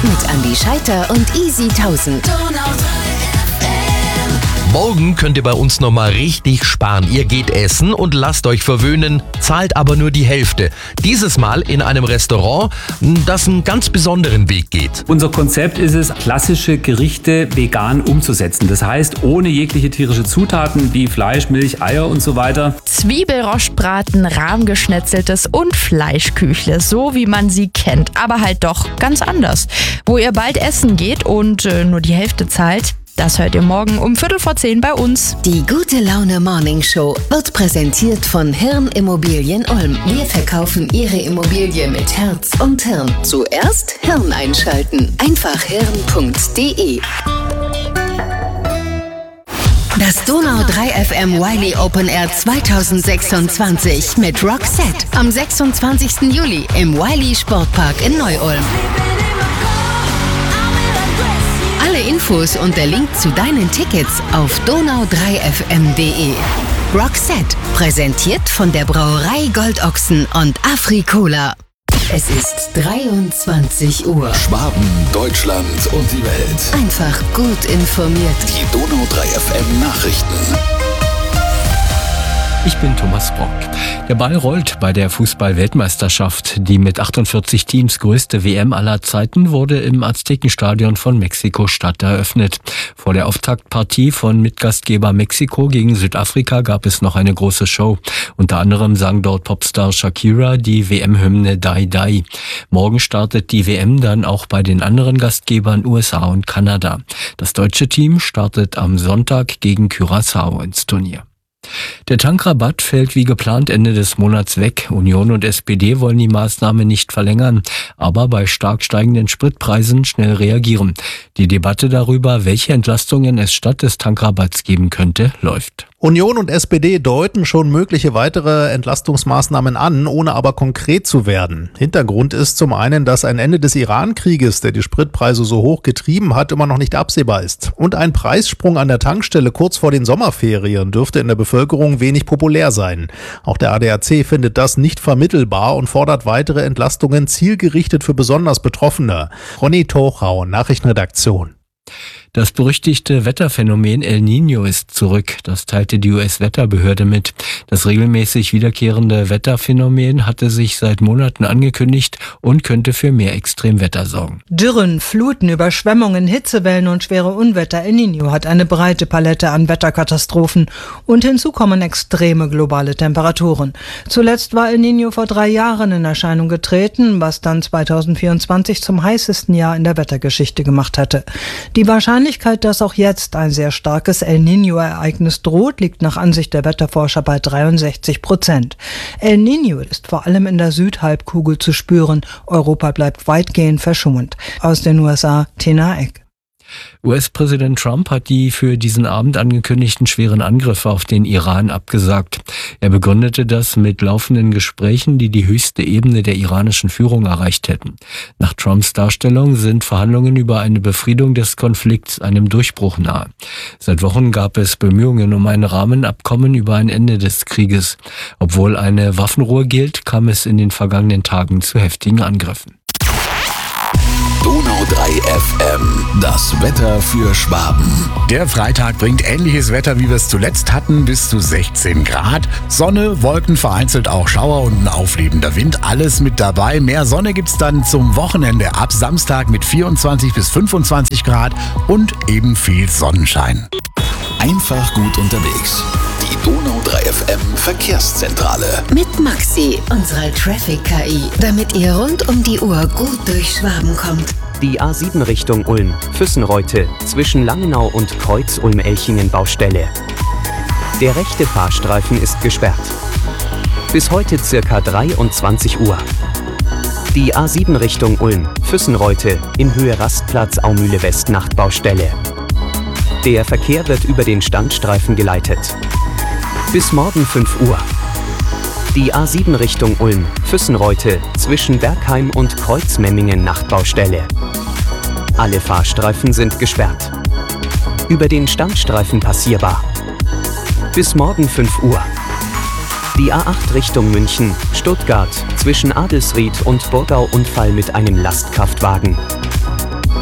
mit Andi Scheiter und Easy 1000. Morgen könnt ihr bei uns nochmal richtig sparen. Ihr geht essen und lasst euch verwöhnen, zahlt aber nur die Hälfte. Dieses Mal in einem Restaurant, das einen ganz besonderen Weg geht. Unser Konzept ist es, klassische Gerichte vegan umzusetzen. Das heißt, ohne jegliche tierische Zutaten wie Fleisch, Milch, Eier und so weiter. Zwiebelrostbraten, Rahmgeschnetzeltes und Fleischküchle, so wie man sie kennt, aber halt doch ganz anders. Wo ihr bald essen geht und nur die Hälfte zahlt, das hört ihr morgen um 9:45 bei uns. Die Gute Laune Morning Show wird präsentiert von Hirn Immobilien Ulm. Wir verkaufen Ihre Immobilie mit Herz und Hirn. Zuerst Hirn einschalten. Einfach hirn.de. Das Donau 3 FM Wiley Open Air 2026 mit Roxette am 26. Juli im Wiley Sportpark in Neu-Ulm. Alle Infos und der Link zu deinen Tickets auf donau3fm.de. Roxette, präsentiert von der Brauerei Goldochsen und Afri-Cola. Es ist 23 Uhr. Schwaben, Deutschland und die Welt. Einfach gut informiert. Die Donau 3 FM Nachrichten. Ich bin Thomas Brock. Der Ball rollt bei der Fußball-Weltmeisterschaft. Die mit 48 Teams größte WM aller Zeiten wurde im Aztekenstadion von Mexiko-Stadt eröffnet. Vor der Auftaktpartie von Mitgastgeber Mexiko gegen Südafrika gab es noch eine große Show. Unter anderem sang dort Popstar Shakira die WM-Hymne Die Die. Morgen startet die WM dann auch bei den anderen Gastgebern USA und Kanada. Das deutsche Team startet am Sonntag gegen Curaçao ins Turnier. Der Tankrabatt fällt wie geplant Ende des Monats weg. Union und SPD wollen die Maßnahme nicht verlängern, aber bei stark steigenden Spritpreisen schnell reagieren. Die Debatte darüber, welche Entlastungen es statt des Tankrabatts geben könnte, läuft. Union und SPD deuten schon mögliche weitere Entlastungsmaßnahmen an, ohne aber konkret zu werden. Hintergrund ist zum einen, dass ein Ende des Iran-Krieges, der die Spritpreise so hoch getrieben hat, immer noch nicht absehbar ist. Und ein Preissprung an der Tankstelle kurz vor den Sommerferien dürfte in der Bevölkerung wenig populär sein. Auch der ADAC findet das nicht vermittelbar und fordert weitere Entlastungen zielgerichtet für besonders Betroffene. Ronny Tochau, Nachrichtenredaktion. Das berüchtigte Wetterphänomen El Niño ist zurück. Das teilte die US-Wetterbehörde mit. Das regelmäßig wiederkehrende Wetterphänomen hatte sich seit Monaten angekündigt und könnte für mehr Extremwetter sorgen. Dürren, Fluten, Überschwemmungen, Hitzewellen und schwere Unwetter. El Niño hat eine breite Palette an Wetterkatastrophen und hinzu kommen extreme globale Temperaturen. Zuletzt war El Niño vor 3 Jahren in Erscheinung getreten, was dann 2024 zum heißesten Jahr in der Wettergeschichte gemacht hätte. Die Wahrscheinlichkeit, dass auch jetzt ein sehr starkes El Niño-Ereignis droht, liegt nach Ansicht der Wetterforscher bei 63%. El Niño ist vor allem in der Südhalbkugel zu spüren. Europa bleibt weitgehend verschont. Aus den USA, Tina Eck. US-Präsident Trump hat die für diesen Abend angekündigten schweren Angriffe auf den Iran abgesagt. Er begründete das mit laufenden Gesprächen, die die höchste Ebene der iranischen Führung erreicht hätten. Nach Trumps Darstellung sind Verhandlungen über eine Befriedung des Konflikts einem Durchbruch nahe. Seit Wochen gab es Bemühungen um ein Rahmenabkommen über ein Ende des Krieges. Obwohl eine Waffenruhe gilt, kam es in den vergangenen Tagen zu heftigen Angriffen. Donau 3 FM, das Wetter für Schwaben. Der Freitag bringt ähnliches Wetter, wie wir es zuletzt hatten, bis zu 16 Grad. Sonne, Wolken, vereinzelt auch Schauer und ein auflebender Wind, alles mit dabei. Mehr Sonne gibt's dann zum Wochenende ab Samstag mit 24 bis 25 Grad und eben viel Sonnenschein. Einfach gut unterwegs. Die Donau 3 FM Verkehrszentrale. Mit Maxi, unserer Traffic-KI, damit ihr rund um die Uhr gut durch Schwaben kommt. Die A7 Richtung Ulm, Füssenreute, zwischen Langenau und Kreuz-Ulm-Elchingen Baustelle. Der rechte Fahrstreifen ist gesperrt. Bis heute ca. 23 Uhr. Die A7 Richtung Ulm, Füssenreute, in Höhe Rastplatz Aumühle West Nachtbaustelle. Der Verkehr wird über den Standstreifen geleitet. Bis morgen 5 Uhr. Die A7 Richtung Ulm, Füssenreute, zwischen Bergheim und Kreuzmemmingen Nachtbaustelle. Alle Fahrstreifen sind gesperrt. Über den Standstreifen passierbar. Bis morgen 5 Uhr. Die A8 Richtung München, Stuttgart, zwischen Adelsried und Burgau Unfall mit einem Lastkraftwagen.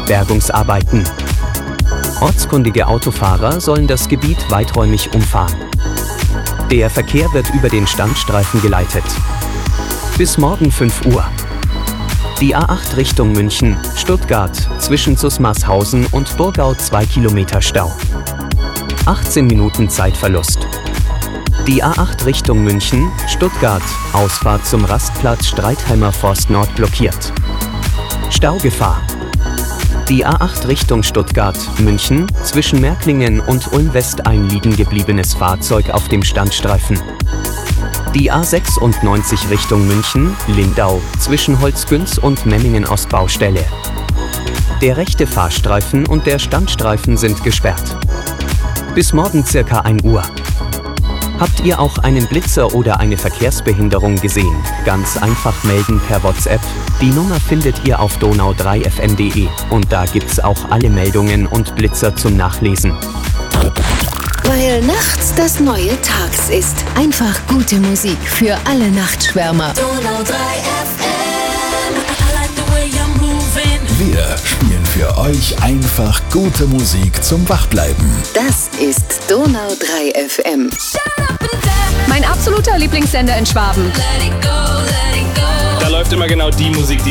Bergungsarbeiten. Ortskundige Autofahrer sollen das Gebiet weiträumig umfahren. Der Verkehr wird über den Standstreifen geleitet. Bis morgen 5 Uhr. Die A8 Richtung München, Stuttgart, zwischen Susmarshausen und Burgau 2 Kilometer Stau. 18 Minuten Zeitverlust. Die A8 Richtung München, Stuttgart, Ausfahrt zum Rastplatz Streitheimer Forst Nord blockiert. Staugefahr. Die A8 Richtung Stuttgart, München, zwischen Märklingen und Ulm West ein liegen gebliebenes Fahrzeug auf dem Standstreifen. Die A96 Richtung München, Lindau, zwischen Holzgünz und Memmingen Ostbaustelle. Der rechte Fahrstreifen und der Standstreifen sind gesperrt. Bis morgen circa 1 Uhr. Habt ihr auch einen Blitzer oder eine Verkehrsbehinderung gesehen? Ganz einfach melden per WhatsApp. Die Nummer findet ihr auf donau3fm.de und da gibt's auch alle Meldungen und Blitzer zum Nachlesen. Weil nachts das neue Tags ist. Einfach gute Musik für alle Nachtschwärmer. Donau 3 FM. I like the way you're moving. Wir spielen für euch einfach gute Musik zum Wachbleiben. Das ist Donau 3 FM. Mein absoluter Lieblingssender in Schwaben. Let it go, let it go. Da läuft immer genau die Musik, die